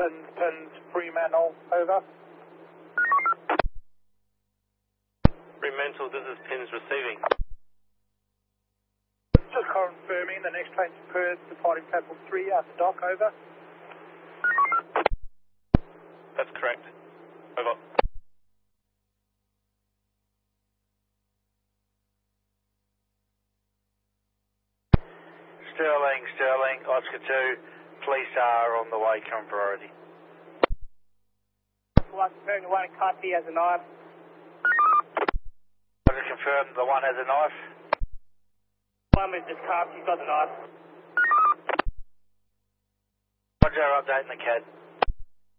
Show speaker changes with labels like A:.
A: Pins, Fremantle, over.
B: Fremantle, this is Pins receiving.
A: Just confirming the next train to Perth, departing platform 3 at the dock, over.
B: That's correct. Over.
C: Sterling, Oscar 2, police are on the way, current priority.
D: One confirmed, one in custody has a knife.
C: I just confirmed the one has a knife.
D: One was just cuffed, he's got the knife.
C: Roger, updating the CAD.